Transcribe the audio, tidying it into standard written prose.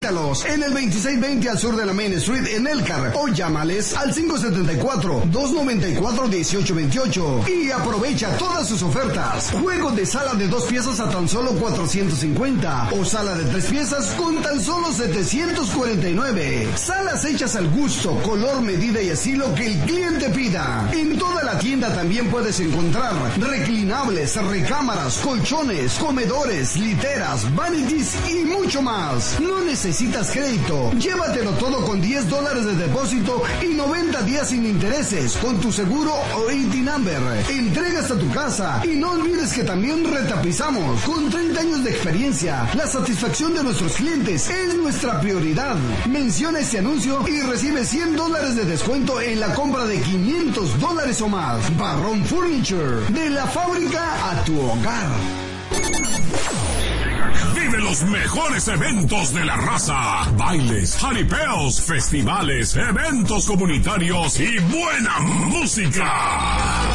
Visítalos en el 2620 al sur de la Main Street en Elkhart o llámales al 574-294-1828 y aprovecha todas sus ofertas. Juego de sala de 2 piezas a tan solo 450 o sala de 3 piezas con tan solo 749. Salas hechas al gusto, color, medida y estilo que el cliente pida. En toda la tienda también puedes encontrar reclinables, recámaras, colchones, comedores, literas, vanities y mucho más. No necesitas crédito. Llévatelo todo con $10 de depósito y 90 días sin intereses con tu seguro o ID number. Entrega hasta tu casa y no olvides que también retapizamos. Con 30 años de experiencia, la satisfacción de nuestros clientes es nuestra prioridad. Menciona este anuncio y recibe $100 de descuento en la compra de $500 o más. Barrón Furniture, de la fábrica a tu hogar. Vive los mejores eventos de la raza. Bailes, jaripeos, festivales, eventos comunitarios y buena música.